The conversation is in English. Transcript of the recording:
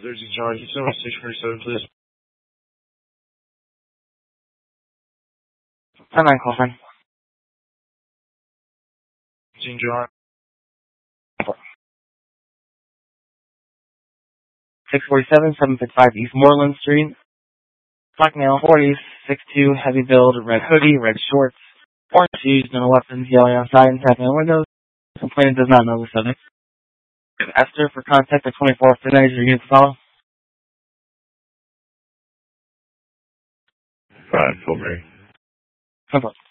There's a John. Can you tell me 647, please? 10-9 call sign. St. John. 647, 755 East Moreland Street. Black male, 40s, 6'2", heavy build, red hoodie, red shorts, orange shoes, no weapons, yelling outside and tapping on windows. Complainant does not know the subject. Esther for contact at 24 tonight. Is your unit to follow? Fine, for me. No problem.